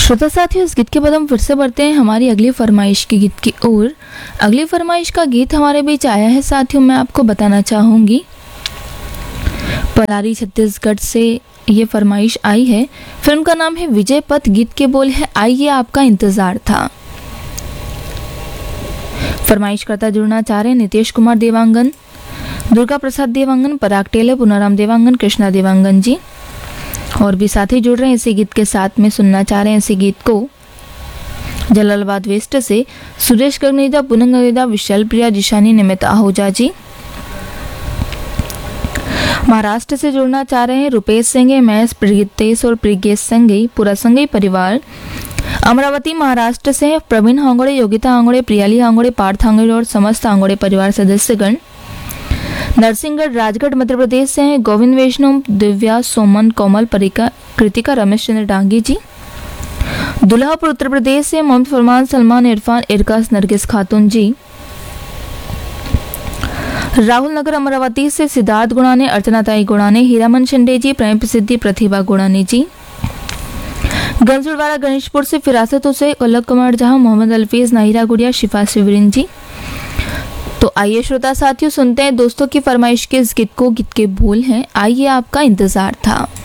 श्रोता साथियों, इस गीत के बाद हम फिर से बढ़ते हैं हमारी अगली फरमाइश की गीत की ओर। अगली फरमाइश का गीत हमारे बीच आया है साथियों, मैं आपको बताना चाहूँगी पलारी छत्तीसगढ़ से ये फरमाइश आई है। फिल्म का नाम है विजय पथ, गीत के बोल है आइए आपका इंतजार था। फरमाइश करता जुड़ना चाह रहे हैं नितेश कुमार देवांगन, दुर्गा प्रसाद देवांगन, पराग टेलर, पुनाराम देवांगन, कृष्णा देवांगन जी और भी साथी जुड़ रहे हैं इसी गीत के साथ में। सुनना चाह रहे हैं इसी गीत को जलालाबाद वेस्ट से सुरेश गगनेजा, पुनंग गगनेजा, विशाल प्रिया, जिशानी, निमिता आहूजा जी। महाराष्ट्र से जुड़ना चाह रहे हैं रुपेश संगे, महेश, प्रीतेश और प्रिगेश संगे, पूरा संगे परिवार। अमरावती महाराष्ट्र से प्रवीण हांगोड़े, योगिता हांगोड़े, प्रियाली हांगोड़े, पार्थ हांगोड़े और समस्त हांगोड़े परिवार सदस्यगण। नरसिंहगढ़ राजगढ़ मध्य प्रदेश से हैं गोविंद वैष्णव, दिव्या, सोमन, कोमल, परिका, कृतिका, रमेश चंद्र डांगी जी। दुल्हापुर उत्तर प्रदेश से मोहम्मद फरमान, सलमान, इरफान, इरकास, नरगिस खातून जी। राहुल नगर अमरावती से सिद्धार्थ गुणाने, अर्चनाताई गुणाने, हीरामन शिंदे जी, प्रेम प्रसिद्धि, प्रतिभा गुणाने जी। गंजूड़वाड़ा गणेशपुर से फिरासतों से उल्लक कुमार जहां, मोहम्मद अल्फीज, नाहिरा गुड़िया, शिफा शिवरिन जी। तो आइए श्रोता साथियों सुनते हैं दोस्तों की फरमाइश के इस गीत को। गीत के बोल हैं आइए आपका इंतजार था।